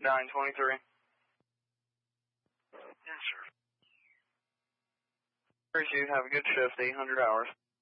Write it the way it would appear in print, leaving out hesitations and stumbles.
923. Yes, sir. Appreciate you. Have a good shift, 800 hours.